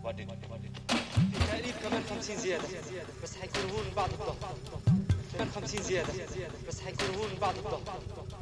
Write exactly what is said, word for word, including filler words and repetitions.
في تقريب كمان خمسين زيادة بس حيكونوا هون بعد الظهر. كمان خمسين زيادة بس حيكونوا هون بعد الظهر.